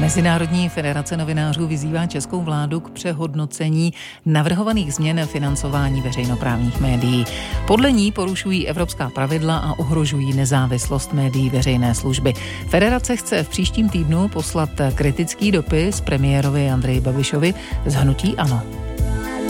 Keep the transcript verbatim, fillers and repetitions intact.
Mezinárodní federace novinářů vyzývá českou vládu k přehodnocení navrhovaných změn financování veřejnoprávních médií. Podle ní porušují evropská pravidla a ohrožují nezávislost médií veřejné služby. Federace chce v příštím týdnu poslat kritický dopis premiérovi Andreji Babišovi z hnutí ANO.